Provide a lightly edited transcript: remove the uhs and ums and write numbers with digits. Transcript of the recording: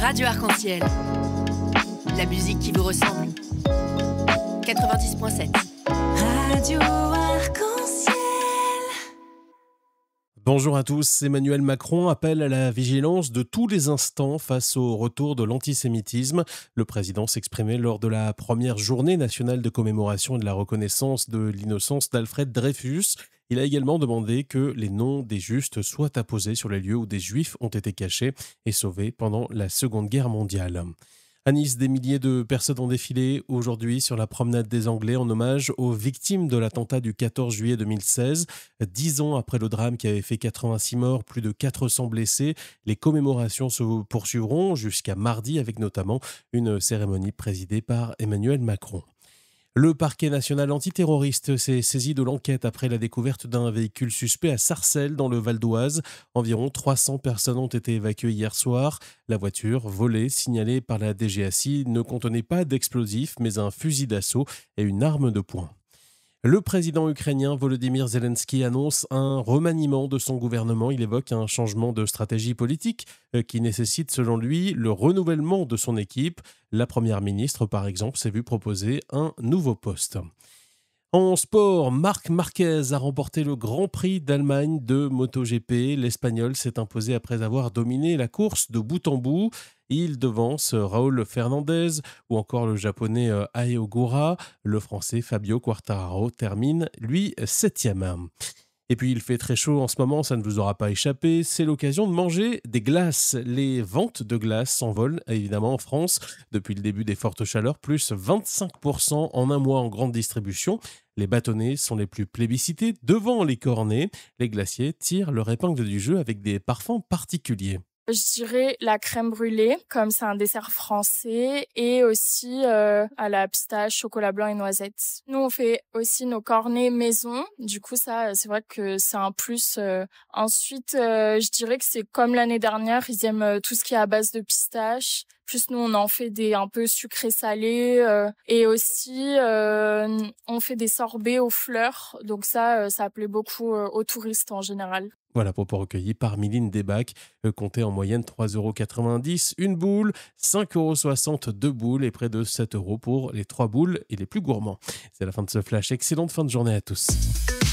Radio Arc-en-Ciel. La musique qui vous ressemble. 90.7. Radio Arc-en-Ciel. Bonjour à tous. Emmanuel Macron appelle à la vigilance de tous les instants face au retour de l'antisémitisme. Le président s'exprimait lors de la première journée nationale de commémoration et de la reconnaissance de l'innocence d'Alfred Dreyfus. Il a également demandé que les noms des justes soient apposés sur les lieux où des juifs ont été cachés et sauvés pendant la Seconde Guerre mondiale. À Nice, des milliers de personnes ont défilé aujourd'hui sur la promenade des Anglais en hommage aux victimes de l'attentat du 14 juillet 2016. 10 ans après le drame qui avait fait 86 morts, plus de 400 blessés, les commémorations se poursuivront jusqu'à mardi avec notamment une cérémonie présidée par Emmanuel Macron. Le parquet national antiterroriste s'est saisi de l'enquête après la découverte d'un véhicule suspect à Sarcelles dans le Val d'Oise. Environ 300 personnes ont été évacuées hier soir. La voiture, volée, signalée par la DGACI, ne contenait pas d'explosifs mais un fusil d'assaut et une arme de poing. Le président ukrainien Volodymyr Zelensky annonce un remaniement de son gouvernement. Il évoque un changement de stratégie politique qui nécessite, selon lui, le renouvellement de son équipe. La première ministre, par exemple, s'est vue proposer un nouveau poste. En sport, Marc Marquez a remporté le Grand Prix d'Allemagne de MotoGP. L'Espagnol s'est imposé après avoir dominé la course de bout en bout. Il devance Raúl Fernandez ou encore le Japonais Ai Ogura. Le Français Fabio Quartararo termine, lui, 7e. Et puis il fait très chaud en ce moment, ça ne vous aura pas échappé, c'est l'occasion de manger des glaces. Les ventes de glaces s'envolent évidemment en France depuis le début des fortes chaleurs, plus 25% en un mois en grande distribution. Les bâtonnets sont les plus plébiscités devant les cornets. Les glaciers tirent leur épingle du jeu avec des parfums particuliers. Je dirais la crème brûlée, comme c'est un dessert français, et aussi à la pistache, chocolat blanc et noisettes. Nous, on fait aussi nos cornets maison. Du coup, ça, c'est vrai que c'est un plus. Ensuite, je dirais que c'est comme l'année dernière, ils aiment tout ce qui est à base de pistache. Plus nous, on en fait des un peu sucrés-salés. Et aussi, on fait des sorbets aux fleurs. Donc ça plaît beaucoup aux touristes en général. Voilà, propos recueillis par Miline Desbacs, comptez en moyenne 3,90 € une boule, 5,60 € deux boules et près de 7 € pour les 3 boules et les plus gourmands. C'est la fin de ce flash. Excellente fin de journée à tous.